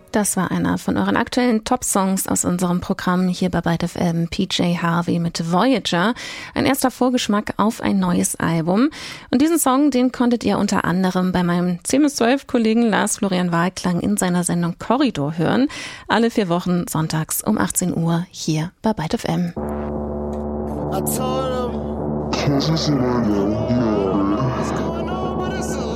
Das war einer von euren aktuellen Top-Songs aus unserem Programm hier bei Byte FM, PJ Harvey mit Voyager. Ein erster Vorgeschmack auf ein neues Album. Und diesen Song, den konntet ihr unter anderem bei meinem 10-12-Kollegen Lars Florian Wahlklang in seiner Sendung Korridor hören. Alle 4 Wochen sonntags um 18 Uhr hier bei Byte FM. I told him, what's going on, but it's